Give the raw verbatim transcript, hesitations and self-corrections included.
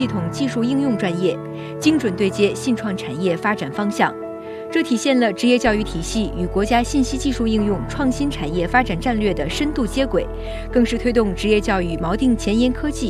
系统技术应用专业，精准对接信创产业发展方向。这体现了职业教育体系与国家信息技术应用创新产业发展战略的深度接轨，更是推动职业教育锚定前沿科技